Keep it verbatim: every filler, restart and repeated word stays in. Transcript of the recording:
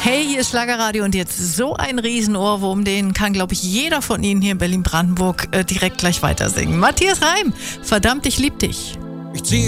Hey, hier ist Schlagerradio und jetzt so ein Riesenohrwurm, den kann, glaube ich, jeder von Ihnen hier in Berlin-Brandenburg äh, direkt gleich weitersingen. Matthias Reim, verdammt, ich lieb dich. Ich ziehe